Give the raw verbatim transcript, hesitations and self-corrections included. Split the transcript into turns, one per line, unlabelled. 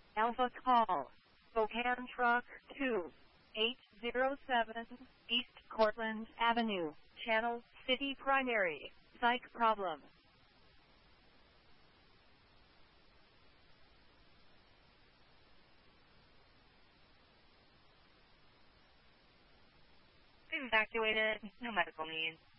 Alpha call. Spokane Truck two eight zero seven, East Cortland Avenue, Channel City Primary, Psych problem.
We've evacuated. No medical needs.